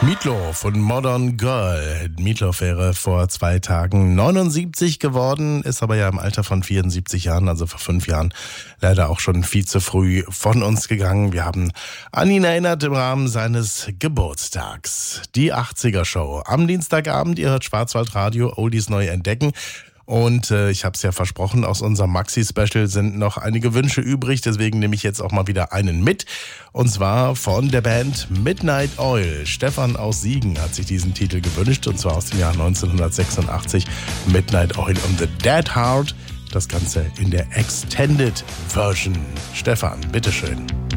Meatloaf von Modern Girl. Meatloaf wäre vor 2 Tagen 79 geworden, ist aber ja im Alter von 74 Jahren, also vor 5 Jahren, leider auch schon viel zu früh von uns gegangen. Wir haben an ihn erinnert im Rahmen seines Geburtstags. Die 80er-Show am Dienstagabend. Ihr hört Schwarzwaldradio, Oldies neu entdecken. Und ich habe es ja versprochen, aus unserem Maxi-Special sind noch einige Wünsche übrig. Deswegen nehme ich jetzt auch mal wieder einen mit. Und zwar von der Band Midnight Oil. Stefan aus Siegen hat sich diesen Titel gewünscht. Und zwar aus dem Jahr 1986. Midnight Oil und the Dead Heart. Das Ganze in der Extended Version. Stefan, bitteschön.